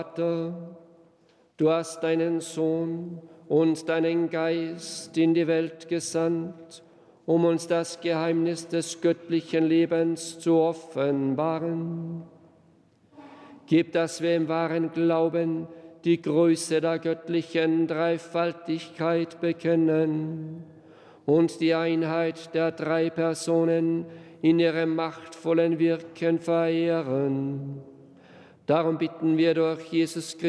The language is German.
Vater, du hast deinen Sohn und deinen Geist in die Welt gesandt, um uns das Geheimnis des göttlichen Lebens zu offenbaren. Gib, dass wir im wahren Glauben die Größe der göttlichen Dreifaltigkeit bekennen und die Einheit der drei Personen in ihrem machtvollen Wirken verehren. Darum bitten wir durch Jesus Christus,